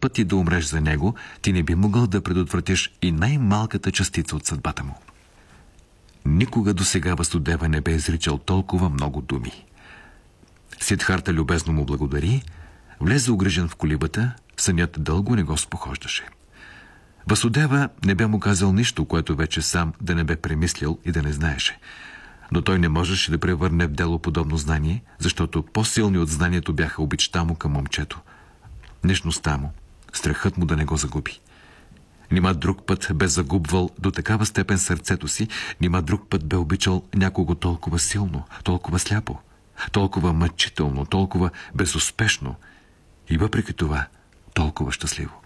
пъти да умреш за него, ти не би могъл да предотвратиш и най-малката частица от съдбата му. Никога досега Васудева не бе изричал толкова много думи. Сидхарта любезно му благодари, влезе угрижен в колибата, сънят дълго не го спохождаше. Васудева не бе му казал нищо, което вече сам да не бе премислил и да не знаеше. Но той не можеше да превърне в дело подобно знание, защото по-силни от знанието бяха обичта му към момчето. Нежността му, страхът му да не го загуби. Нима друг път бе загубвал до такава степен сърцето си, нима друг път бе обичал някого толкова силно, толкова сляпо, толкова мъчително, толкова безуспешно и въпреки това толкова щастливо.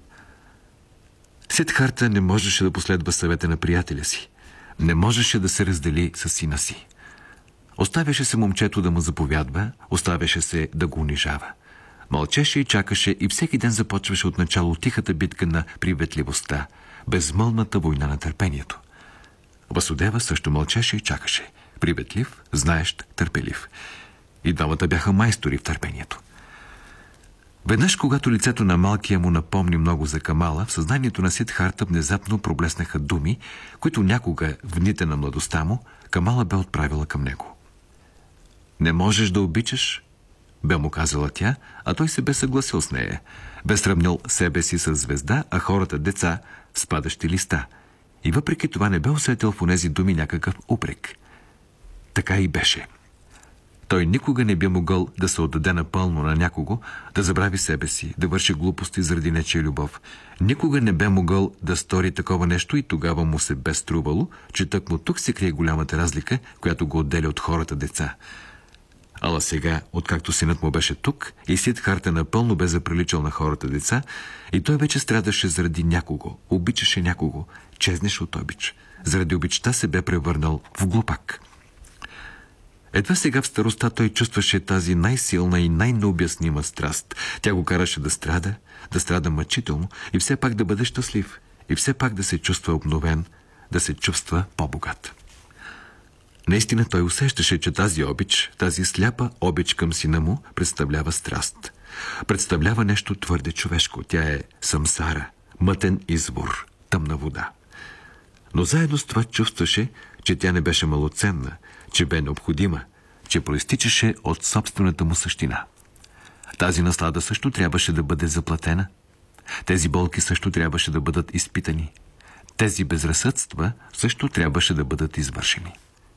Сидхарта не можеше да последва съвета на приятеля си. Не можеше да се раздели с сина си. Оставяше се момчето да му заповядва, оставяше се да го унижава. Мълчеше и чакаше и всеки ден започваше отначало тихата битка на приветливостта, безмълвната война на търпението. Васудева също мълчеше и чакаше. Приветлив, знаещ, търпелив. И двамата бяха майстори в търпението. Веднъж, когато лицето на малкия му напомни много за Камала, в съзнанието на Сидхарта внезапно проблеснаха думи, които някога в дните на младостта му Камала бе отправила към него. «Не можеш да обичаш», бе му казала тя, а той се бе съгласил с нея. Бе сравнил себе си с звезда, а хората деца с падащи листа. И въпреки това не бе усетил в онези думи някакъв упрек. Така и беше. Той никога не би могъл да се отдаде напълно на някого, да забрави себе си, да върши глупости заради нечия любов. Никога не бе могъл да стори такова нещо и тогава му се бе струвало, че тъкмо тук се крие голямата разлика, която го отделя от хората деца. Ала сега, откакто синът му беше тук и Сидхарта напълно бе заприличал на хората деца, и той вече страдаше заради някого, обичаше някого, чезнеше от обич. Заради обичта се бе превърнал в глупак. Едва сега в старостта той чувстваше тази най-силна и най-необяснима страст. Тя го караше да страда мъчително и все пак да бъде щастлив, и все пак да се чувства обновен, да се чувства по-богат. Наистина той усещаше, че тази обич, тази сляпа обич към сина му представлява страст. Представлява нещо твърде човешко. Тя е самсара, мътен извор, тъмна вода. Но заедно с това чувстваше, че тя не беше малоценна, че бе необходима, че проистичаше от собствената му същина. Тази наслада също трябваше да бъде заплатена. Тези болки също трябваше да бъдат изпитани. Тези безразсъдства също трябваше да бъдат извършени.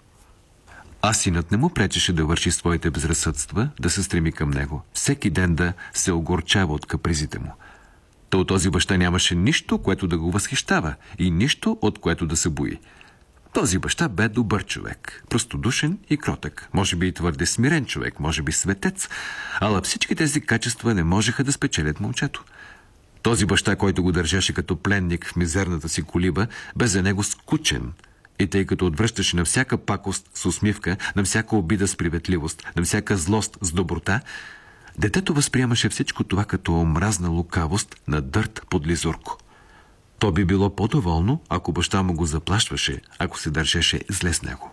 А синът не му пречеше да върши своите безразсъдства, да се стреми към него, всеки ден да се огорчава от капризите му. То от този баща нямаше нищо, което да го възхищава и нищо, от което да се бои. Този баща бе добър човек, простодушен и кротък, може би и твърде смирен човек, може би светец, ала всички тези качества не можеха да спечелят момчето. Този баща, който го държеше като пленник в мизерната си колиба, бе за него скучен. И тъй като отвръщаше на всяка пакост с усмивка, на всяка обида с приветливост, на всяка злост с доброта, детето възприемаше всичко това като омразна лукавост на дърт под лизурко. То би било по-доволно, ако баща му го заплашваше, ако се държеше зле с него.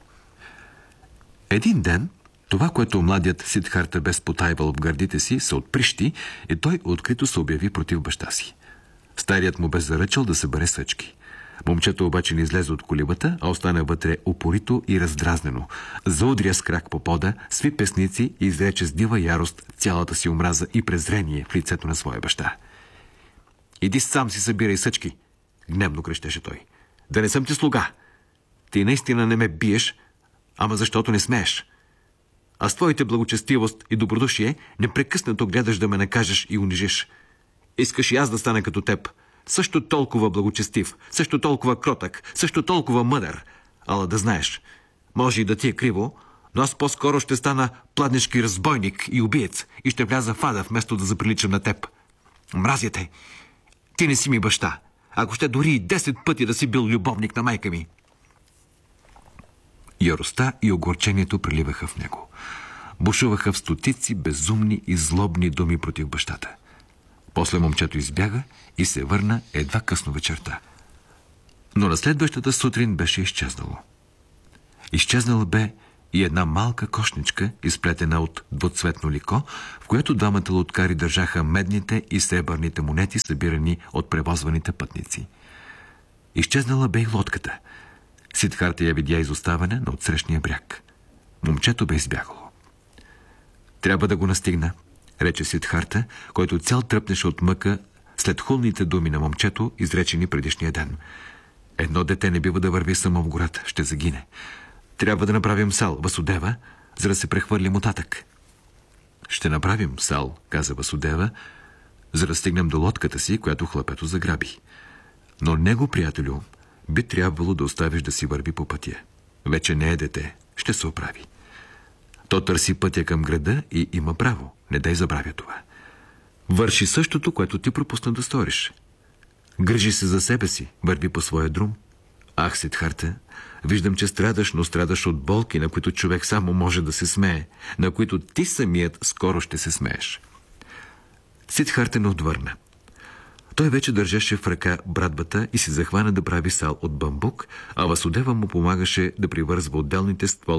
Един ден, това, което младият Сидхарта бе спотайвал в гърдите си, се отприщи и той открито се обяви против баща си. Старият му бе заръчал да събере съчки. Момчето обаче не излезе от колибата, а остана вътре упорито и раздразнено. Заудря с крак по пода, сви песници и изрече с дива ярост цялата си омраза и презрение в лицето на своя баща. «Иди сам си събирай съчки!» гневно крещеше той. «Да не съм ти слуга! Ти наистина не ме биеш, ама защото не смееш. А с твоите благочестивост и добродушие непрекъснато гледаш да ме накажеш и унижиш. Искаш и аз да стана като теб, също толкова благочестив, също толкова кротък, също толкова мъдър. Ала да знаеш, може и да ти е криво, но аз по-скоро ще стана пладнешки разбойник и убиец и ще вляза в ада, вместо да заприличам на теб. Мразя те! Ти не си ми баща, ако ще дори и 10 пъти да си бил любовник на майка ми!» Яростта и огорчението преливаха в него. Бушуваха в стотици безумни и злобни думи против бащата. После момчето избяга и се върна едва късно вечерта. Но на следващата сутрин беше изчезнало. Изчезнала бе и една малка кошничка, изплетена от двуцветно лико, в което двамата лодкари държаха медните и сребърните монети, събирани от превозваните пътници. Изчезнала бе и лодката. Сидхарта я видя изоставена на отсрещния бряг. Момчето бе избягало. Трябва да го настигна, рече Сидхарта, който цял тръпнеше от мъка след хулните думи на момчето, изречени предишния ден. Едно дете не бива да върви само в гората, ще загине. Трябва да направим сал, Васудева, за да се прехвърлим оттатък. Ще направим сал, каза Васудева, за да стигнем до лодката си, която хлапето заграби. Но него, приятелю, би трябвало да оставиш да си върви по пътя. Вече не е дете, ще се оправи. То търси пътя към града и има право. Не дай забравя това. Върши същото, което ти пропусна да сториш. Грижи се за себе си, върви по своя друм. Ах, Сидхарта, виждам, че страдаш, но страдаш от болки, на които човек само може да се смее, на които ти самият скоро ще се смееш. Сидхарта не отвърна. Той вече държеше в ръка брадвата и се захвана да прави сал от бамбук, а Васудева му помагаше да привързва отделните ствола